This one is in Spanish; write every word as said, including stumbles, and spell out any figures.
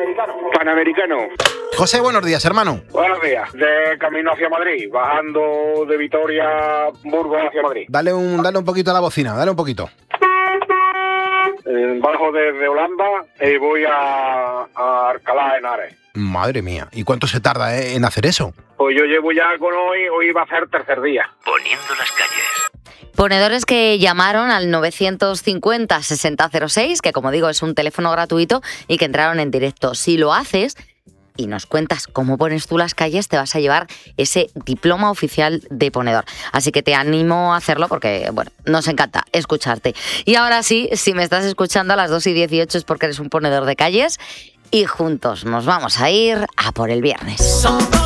Panamericano. Panamericano. José, buenos días, hermano. Buenos días. De camino hacia Madrid, bajando de Vitoria, Burgos hacia Madrid. Dale un, dale un poquito a la bocina, dale un poquito. Eh, bajo desde Holanda y voy a, a Alcalá de Henares. Madre mía, ¿y cuánto se tarda eh, en hacer eso? Pues yo llevo ya con hoy, hoy va a ser tercer día. Poniendo las calles. Ponedores que llamaron al nueve cincuenta, sesenta cero seis, que como digo es un teléfono gratuito, y que entraron en directo. Si lo haces y nos cuentas cómo pones tú las calles, te vas a llevar ese diploma oficial de ponedor. Así que te animo a hacerlo porque, bueno, nos encanta escucharte. Y ahora sí, si me estás escuchando a las dos y dieciocho es porque eres un ponedor de calles, y juntos nos vamos a ir a por el viernes.